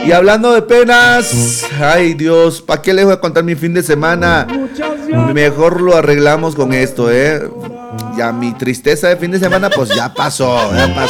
Y hablando de penas, ay Dios, ¿para qué les voy a contar mi fin de semana? Mejor lo arreglamos con esto, Ya mi tristeza de fin de semana, pues ya pasó.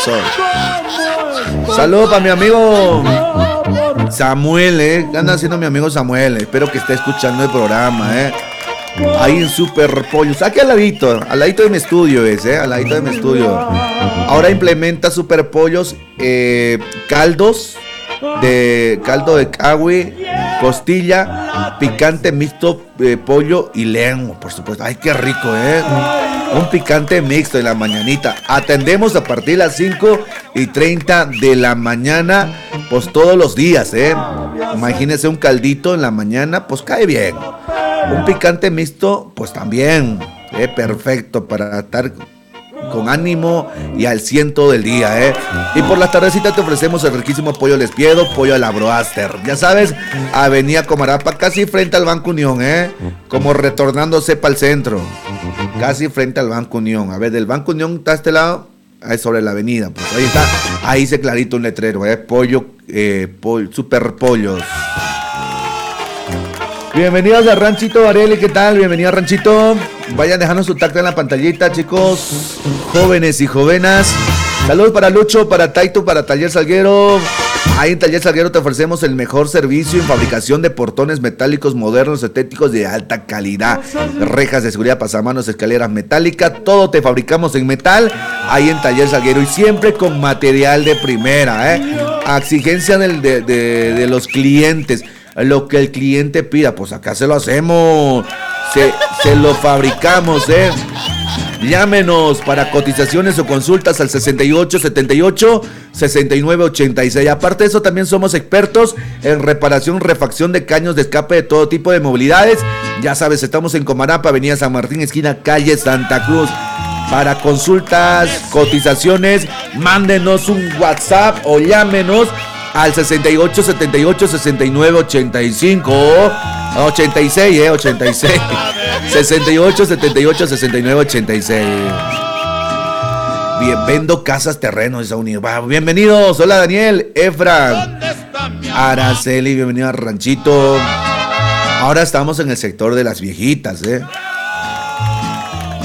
Saludos para mi amigo Samuel, ¿Qué anda haciendo mi amigo Samuel? Espero que esté escuchando el programa, Ahí en Super Pollos, aquí al ladito de mi estudio al ladito de mi estudio. Ahora implementa Super Pollos, caldo de cagüe, costilla, picante mixto, pollo y lengua, por supuesto. Ay, qué rico, un picante mixto en la mañanita. Atendemos a partir de las 5:30 de la mañana, pues todos los días, Imagínense un caldito en la mañana, pues cae bien. Un picante mixto, pues también, perfecto para estar con ánimo y al 100 todo el día, Y por las tardecitas te ofrecemos el riquísimo pollo Lespiedo, pollo a la broaster. Ya sabes, Avenida Comarapa, casi frente al Banco Unión, como retornándose para el centro. Casi frente al Banco Unión. A ver, del Banco Unión está a este lado, sobre la avenida. Pues ahí está, ahí dice clarito un letrero, pollo, Super Pollos. Bienvenidos a Ranchito Areli, ¿qué tal? Bienvenido a Ranchito. Vayan dejando su tacto en la pantallita, chicos, jóvenes y jovenas. Saludos para Lucho, para Taito, para Taller Salguero. Ahí en Taller Salguero te ofrecemos el mejor servicio en fabricación de portones metálicos modernos, estéticos de alta calidad. Rejas de seguridad, pasamanos, escaleras metálicas, todo te fabricamos en metal. Ahí en Taller Salguero y siempre con material de primera, A exigencia de los clientes. Lo que el cliente pida, pues acá se lo hacemos, se lo fabricamos, Llámenos para cotizaciones o consultas al 6878-6986. Aparte de eso, también somos expertos en reparación, refacción de caños de escape de todo tipo de movilidades. Ya sabes, estamos en Comarapa, Avenida San Martín, esquina calle Santa Cruz. Para consultas, cotizaciones, mándenos un WhatsApp o llámenos al 6878-6985. 86, 86. 6878-6986. Bien, vendo casas, terrenos, esa unidad. Bienvenidos, hola Daniel, Efra, Araceli, bienvenido a Ranchito. Ahora estamos en el sector de las viejitas,